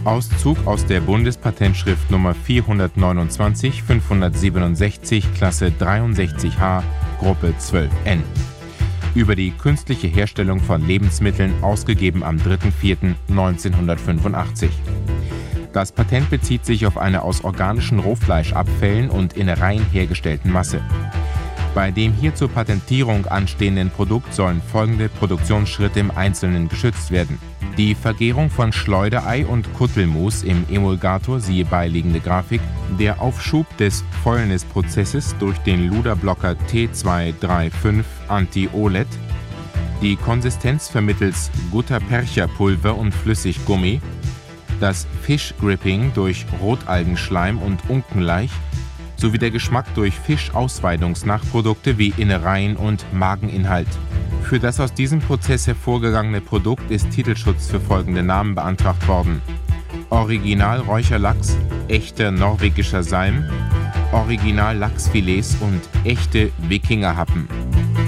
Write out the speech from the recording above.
Auszug aus der Bundespatentschrift Nummer 429 567 Klasse 63H Gruppe 12N über die künstliche Herstellung von Lebensmitteln, ausgegeben am 3.4.1985. Das Patent bezieht sich auf eine aus organischen Rohfleischabfällen und Innereien hergestellten Masse. Bei dem hier zur Patentierung anstehenden Produkt sollen folgende Produktionsschritte im Einzelnen geschützt werden: die Vergärung von Schleuderei und Kuttelmus im Emulgator, siehe beiliegende Grafik, der Aufschub des Fäulnisprozesses durch den Luderblocker T235 Anti-OLED, die Konsistenz vermittels Guttapercha-Pulver und Flüssiggummi, das Fish-Gripping durch Rotalgenschleim und Unkenlaich sowie der Geschmack durch Fischausweidungsnachprodukte wie Innereien und Mageninhalt. Für das aus diesem Prozess hervorgegangene Produkt ist Titelschutz für folgende Namen beantragt worden: Original Räucherlachs, echter norwegischer Salm, Original Lachsfilets und echte Wikingerhappen.